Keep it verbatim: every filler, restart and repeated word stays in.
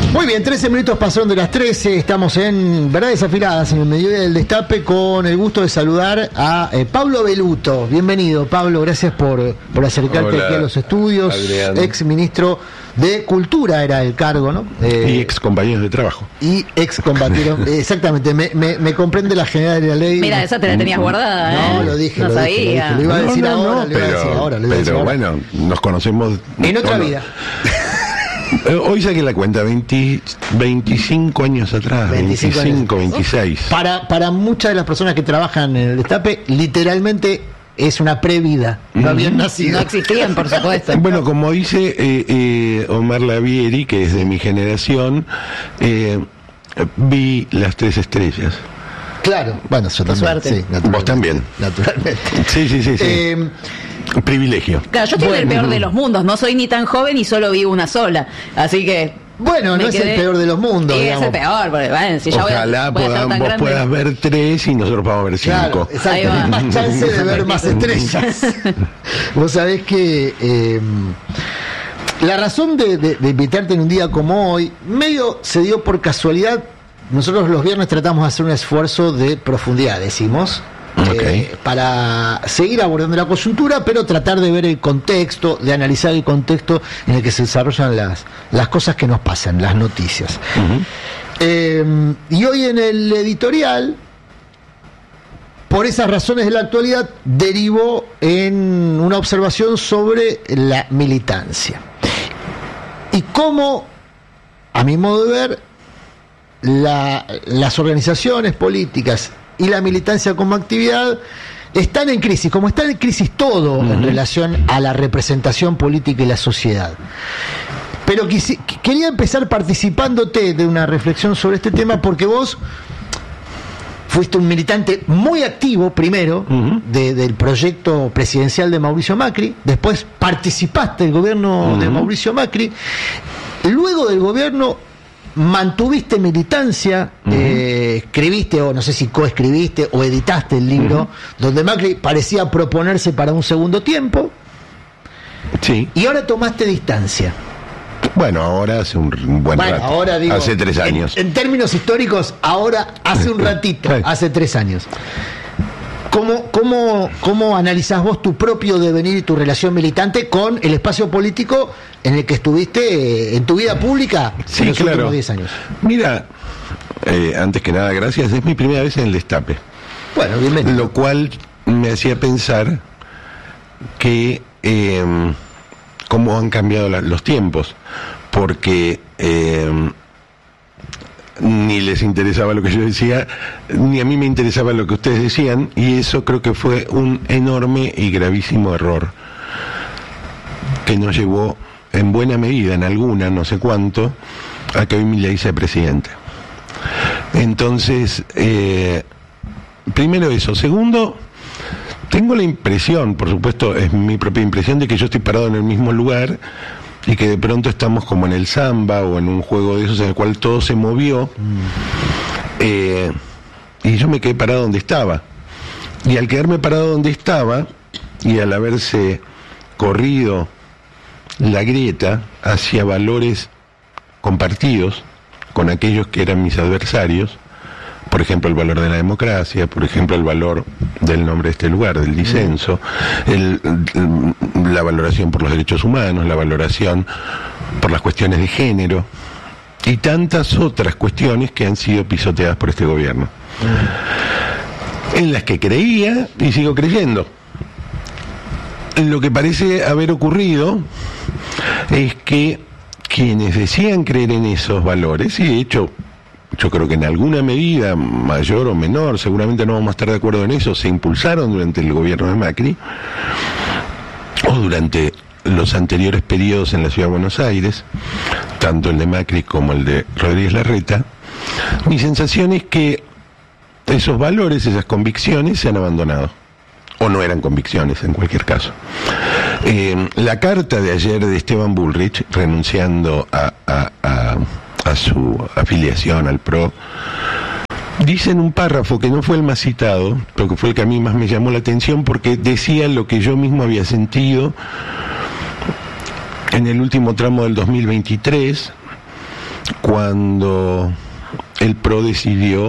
Muy bien, trece minutos pasaron de las trece, estamos en Verdades Afiladas, en el mediodía del Destape, con el gusto de saludar a eh, Pablo Beluto. Bienvenido, Pablo, gracias por, por acercarte Hola, aquí a los estudios. Adrián. Ex ministro de Cultura era el cargo, ¿no? Eh, y ex compañeros de trabajo. Y ex combatiero, exactamente, me, me, me comprende la general de la ley. Mira, esa te la tenías guardada, ¿eh? No, lo dije, no lo, sabía. dije, lo dije, lo iba a decir no, no, ahora, no, lo iba pero, a decir ahora, lo iba a decir pero ahora. bueno, nos conocemos En otra no, vida. Hoy saqué la cuenta, veinte, veinticinco años atrás, veinticinco, veinticinco, veintiséis. Para, para muchas de las personas que trabajan en el Destape, literalmente es una previda. No Mm. habían nacido. No existían, por supuesto. Bueno, como dice eh, eh, Omar Lavieri, que es de mi generación, eh, vi las tres estrellas. Claro, bueno, yo también. suerte. Sí, naturalmente. Vos también. Naturalmente. Sí, sí, sí, sí. Eh, Privilegio. Claro, yo estoy Bueno. del peor de los mundos, no soy ni tan joven y solo vi una sola. Así que. bueno, no me es quedé- el peor de los mundos, Sí, digamos. es el peor, porque bueno, si ya voy a- Ojalá voy a estar puedan- tan vos grande. puedas ver tres y nosotros podamos ver Claro, cinco. Ahí va. exacto. Chance de ver más estrellas. Vos sabés que eh, la razón de, de, de invitarte en un día como hoy, medio se dio por casualidad. Nosotros los viernes tratamos de hacer un esfuerzo de profundidad, decimos. Ok. eh, para seguir abordando la coyuntura, pero tratar de ver el contexto, de analizar el contexto en el que se desarrollan las, las cosas que nos pasan, las noticias. Ujú. Eh, y hoy en el editorial, por esas razones de la actualidad, derivó en una observación sobre la militancia. Y cómo, a mi modo de ver, la- las organizaciones políticas y la militancia como actividad están en crisis, como está en crisis todo en relación a la representación política y la sociedad. Pero quisi- qu- quería empezar participándote de una reflexión sobre este tema, porque vos fuiste un militante muy activo primero Ujú. de- del proyecto presidencial de Mauricio Macri, después participaste del gobierno de Ujú. Mauricio Macri, luego del gobierno mantuviste militancia, Ujú. eh, escribiste, o no sé si coescribiste o editaste el libro, donde Macri parecía proponerse para un segundo tiempo, Sí. y ahora tomaste distancia. Bueno, ahora hace un buen Bueno, rato. ahora digo, hace tres en- años. En, términos históricos, ahora hace un ratito, Sí. hace tres años. ¿Cómo, cómo, ¿Cómo analizás vos tu propio devenir y tu relación militante con el espacio político en el que estuviste eh, en tu vida pública Sí, en los claro. últimos diez años? Mira, eh, antes que nada, gracias. Es mi primera vez en el Destape. Bueno, bienvenido. Lo cual me hacía pensar que eh, cómo han cambiado la- los tiempos, porque eh, ni les interesaba lo que yo decía, ni a mí me interesaba lo que ustedes decían, y eso creo que fue un enorme y gravísimo error que nos llevó en buena medida, en alguna, no sé cuánto, a que hoy Milei sea presidente. Entonces, eh, primero eso. Segundo, tengo la impresión, por supuesto es mi propia impresión, de que yo estoy parado en el mismo lugar y que de pronto estamos como en el samba o en un juego de esos en el cual todo se movió, eh, y yo me quedé parado donde estaba. Y al quedarme parado donde estaba y al haberse corrido la grieta hacia valores compartidos con aquellos que eran mis adversarios, por ejemplo el valor de la democracia, por ejemplo el valor del nombre de este lugar, del disenso, el, el- la valoración por los derechos humanos, la valoración por las cuestiones de género y tantas otras cuestiones que han sido pisoteadas por este gobierno, en las que creía y sigo creyendo. Lo que parece haber ocurrido es que quienes decían creer en esos valores, y de hecho yo creo que en alguna medida, mayor o menor, seguramente no vamos a estar de acuerdo en eso, se impulsaron durante el gobierno de Macri o durante los anteriores periodos en la Ciudad de Buenos Aires, tanto el de Macri como el de Rodríguez Larreta. Mi sensación es que esos valores, esas convicciones se han abandonado, o no eran convicciones en cualquier caso. Eh, la carta de ayer de Esteban Bullrich, renunciando a, a, a, a su afiliación al P R O, dice en un párrafo que no fue el más citado, pero que fue el que a mí más me llamó la atención, porque decía lo que yo mismo había sentido en el último tramo del dos mil veintitrés, cuando el PRO decidió